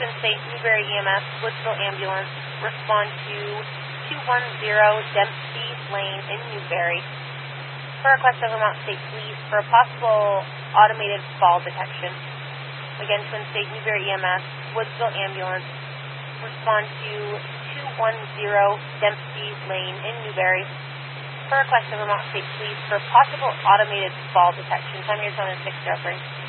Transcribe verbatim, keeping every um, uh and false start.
Twin State, Newberry E M S, Woodsville Ambulance, respond to two one zero Dempsey Lane in Newberry for a request of Vermont State Police for a possible automated fall detection. Again, Twin State, Newberry E M S, Woodsville Ambulance, respond to two one zero Dempsey Lane in Newberry for a request of Vermont State Police for possible automated fall detection. Time here is on six oh three.